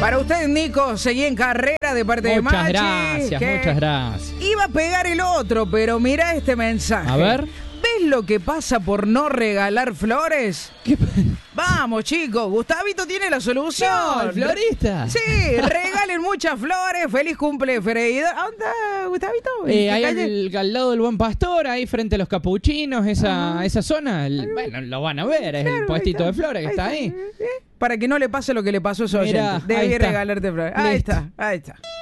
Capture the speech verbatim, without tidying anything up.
Para usted, Nico, seguí en carrera de parte de Machi. Muchas gracias, que muchas gracias. Iba a pegar el otro, pero mira este mensaje. A ver. ¿Ves lo que pasa por no regalar flores? ¿Qué? Vamos, chicos, Gustavito tiene la solución. No, el florista. Sí, regalen muchas flores. Feliz cumple, Freida. ¿A dónde, Gustavito? Eh, ¿En ahí qué al, calle? al lado del Buen Pastor, ahí frente a los capuchinos, esa, esa zona. El- bueno, lo van a ver, es Claro, el puestito ahí de flores que está ahí. ¿Eh? Para que no le pase lo que le pasó a su Mirá, oyente. ahí Debí está. regalarte flores. Ahí Listo. está, ahí está.